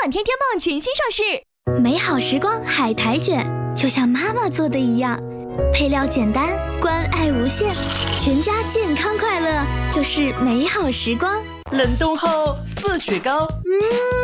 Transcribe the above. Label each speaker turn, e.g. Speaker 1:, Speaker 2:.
Speaker 1: 管天天梦全新上市，
Speaker 2: 美好时光海苔卷，就像妈妈做的一样，配料简单，关爱无限，全家健康快乐就是美好时光。
Speaker 3: 冷冻后似雪糕，